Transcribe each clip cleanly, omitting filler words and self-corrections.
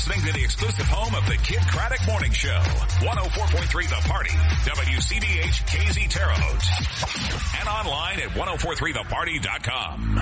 listening to the exclusive home of the Kid Craddock Morning Show. 104.3 The Party. WCBH KZ Terre Haute. And online at 1043theparty.com.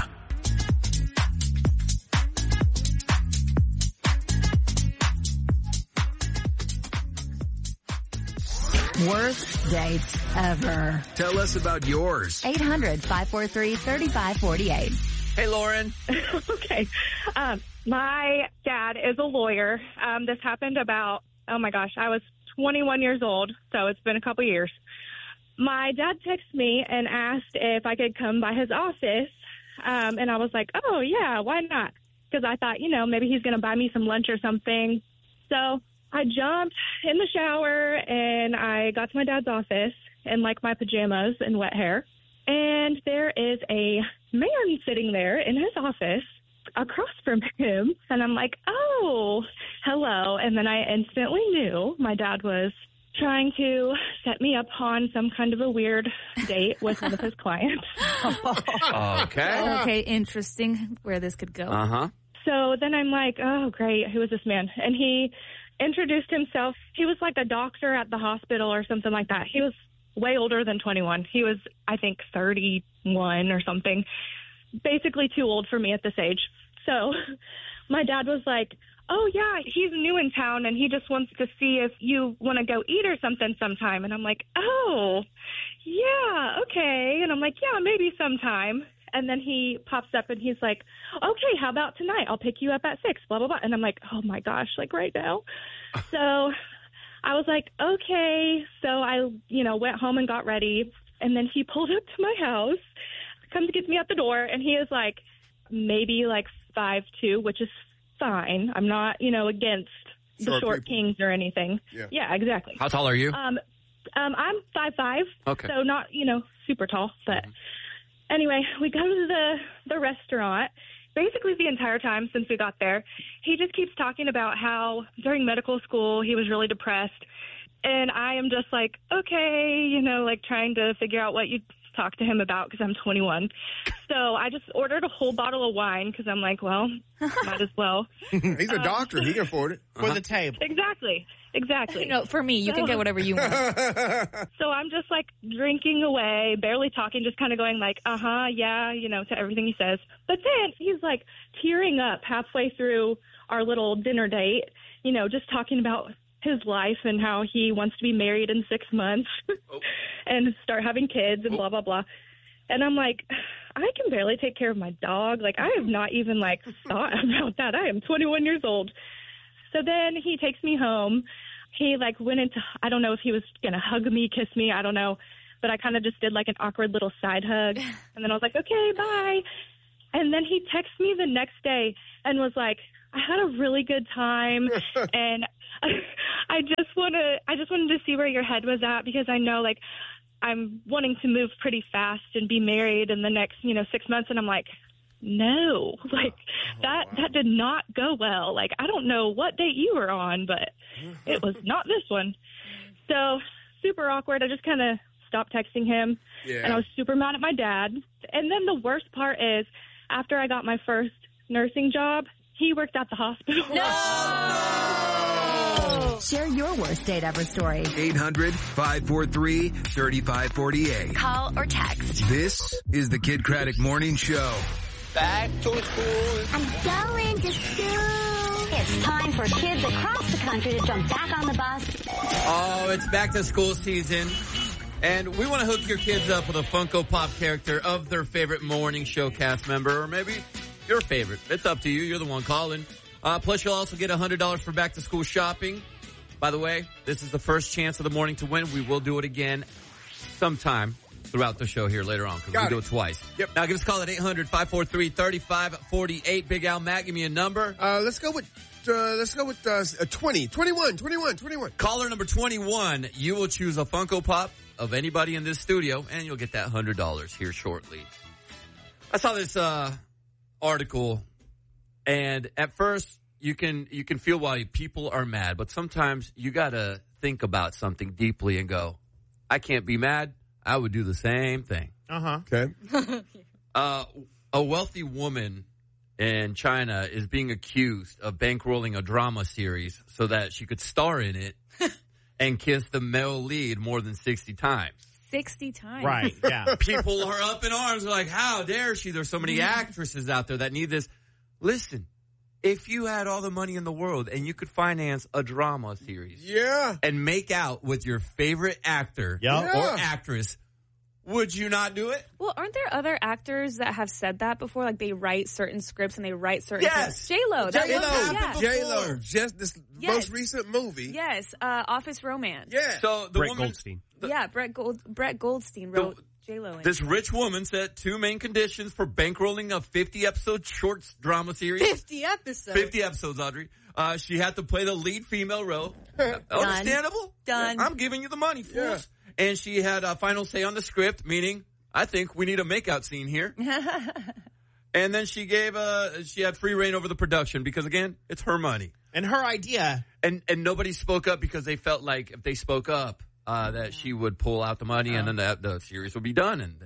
Worst dates ever. Tell us about yours. 800-543-3548. Hey, Lauren. Okay. My dad is a lawyer. This happened about, I was 21 years old, so it's been a couple years. My dad texted me and asked if I could come by his office, and I was like, oh, yeah, why not? Because I thought, maybe he's going to buy me some lunch or something. So I jumped in the shower, and I got to my dad's office in, my pajamas and wet hair. And there is a man sitting there in his office across from him. And I'm like, oh, hello. And then I instantly knew my dad was trying to set me up on some kind of a weird date with one of his clients. Okay, interesting where this could go. Uh-huh. So then I'm like, oh, great. Who is this man? And he introduced himself. He was like a doctor at the hospital or something like that. He was way older than 21. He was, I think, 31 or something. Basically too old for me at this age. So my dad was like, oh, yeah, he's new in town, and he just wants to see if you want to go eat or something sometime. And I'm like, oh, yeah, okay. And I'm like, yeah, maybe sometime. And then he pops up, and he's like, okay, how about tonight? I'll pick you up at 6, blah, blah, blah. And I'm like, oh, my gosh, right now. So I was like, okay. So I, went home and got ready. And then he pulled up to my house, comes to get me at the door, and he is maybe 5'2", which is fine. I'm not, against the short kings or anything. Yeah, exactly. How tall are you? I'm 5'5". Okay. So not, super tall. But anyway, we go to the restaurant. Basically the entire time since we got there, he just keeps talking about how during medical school he was really depressed. And I am just like, okay, trying to figure out what you talk to him about because I'm 21. So I just ordered a whole bottle of wine because I'm like, well, might as well. He's a doctor. He can afford it. For the table. Exactly. No, for me, you can get whatever you want. So I'm just drinking away, barely talking, just kind of going yeah, to everything he says. But then he's tearing up halfway through our little dinner date, just talking about his life and how he wants to be married in 6 months and start having kids and blah, blah, blah. And I'm like, I can barely take care of my dog. I have not even thought about that. I am 21 years old. So then he takes me home. He went into, I don't know if he was going to hug me, kiss me. I don't know. But I kind of just did an awkward little side hug. And then I was like, okay, bye. And then he texted me the next day and was like, I had a really good time. And I just wanted to see where your head was at because I know I'm wanting to move pretty fast and be married in the next, 6 months. And I'm like, no, that did not go well. I don't know what date you were on, but it was not this one. So super awkward. I just kind of stopped texting him and I was super mad at my dad. And then the worst part is after I got my first nursing job, he worked at the hospital. No! Share your worst date ever story. 800-543-3548. Call or text. This is the Kid Craddock Morning Show. Back to school. I'm going to school. It's time for kids across the country to jump back on the bus. Oh, it's back to school season. And we want to hook your kids up with a Funko Pop character of their favorite morning show cast member, or maybe your favorite. It's up to you. You're the one calling. Plus, you'll also get $100 for back to school shopping. By the way, this is the first chance of the morning to win. We will do it again sometime throughout the show here later on because we do it twice. Yep. Now, give us a call at 800-543-3548. Big Al Matt, give me a number. Let's go with 21. Caller number 21, you will choose a Funko Pop of anybody in this studio, and you'll get that $100 here shortly. I saw this article, and at first you can feel why people are mad, but sometimes you got to think about something deeply and go, I can't be mad. I would do the same thing. Okay. A wealthy woman in China is being accused of bankrolling a drama series so that she could star in it and kiss the male lead more than 60 times. 60 times. Right, yeah. People are up in arms. They're like, how dare she? There's so many actresses out there that need this. Listen, if you had all the money in the world and you could finance a drama series and make out with your favorite actor or actress, would you not do it? Well, aren't there other actors that have said that before? Like they write certain scripts and they write certain Yes. J-Lo. J-Lo. Just this most recent movie. Yes. Office Romance. Yeah. So the Brett woman, Goldstein. Brett Goldstein wrote J-Lo in this rich woman set 2 main conditions for bankrolling a 50-episode short drama series. 50 episodes. 50 episodes, Audrey. She had to play the lead female role. Understandable? Done. I'm giving you the money, fools. And she had a final say on the script, meaning, I think we need a makeout scene here. And then she had free reign over the production because, again, it's her money. And her idea. And nobody spoke up because they felt like if they spoke up, that she would pull out the money and then the series would be done.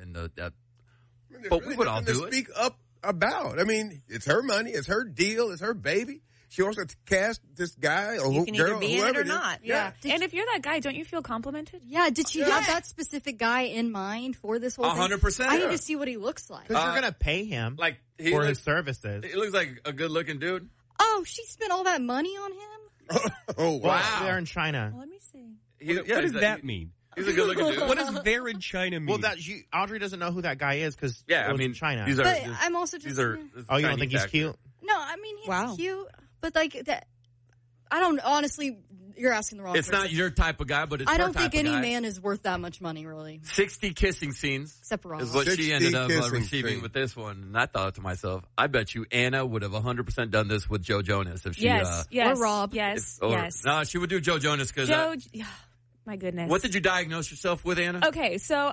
But we would all do it. Speak up about. I mean, it's her money. It's her deal. It's her baby. She wants to cast this guy or You can girl, either be in it whoever or is. not. Yeah. And if you're that guy, don't you feel complimented? Yeah, did she have that specific guy in mind for this whole thing? 100%. I need to see what he looks like. Because you're going to pay him for his services. He looks like a good-looking dude. Oh, she spent all that money on him? Oh, wow. They're in China. Let me see. What does that mean? He's a good-looking dude. What does "they're in China" mean? Well, Audrey doesn't know who that guy is because in China. But I'm also just... you don't think he's cute? No, I mean, he's cute. But like that... I don't... Honestly, you're asking the wrong person. It's not your type of guy, but it's I her don't type think of any guy. man is worth that much money, really. 60 kissing scenes Except for is what 60 she ended up kissing receiving scenes. with this one. And I thought to myself, I bet you Anna would have 100% done this with Joe Jonas if she... Yes. Or Rob. Yes. No, she would do Joe Jonas because... my goodness. What did you diagnose yourself with, Anna? Okay, so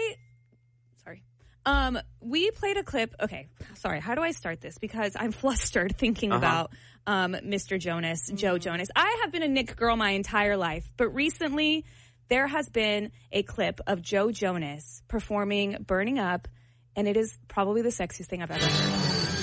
we played a clip. Okay, sorry. How do I start this? Because I'm flustered thinking about Mr. Jonas, Joe Jonas. I have been a Nick girl my entire life, but recently there has been a clip of Joe Jonas performing "Burning Up," and it is probably the sexiest thing I've ever heard.